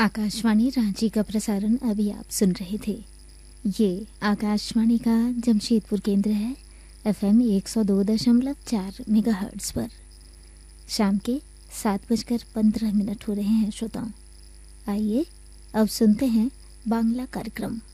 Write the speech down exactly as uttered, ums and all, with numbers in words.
आकाशवाणी रांची का प्रसारण अभी आप सुन रहे थे। ये आकाशवाणी का जमशेदपुर केंद्र है, एफएम एक सौ दो दशमलव चार मेगाहर्ट्ज़ पर। शाम के सात बजकर पंद्रह मिनट हो रहे हैं श्रोताओं। आइए अब सुनते हैं बांग्ला कार्यक्रम।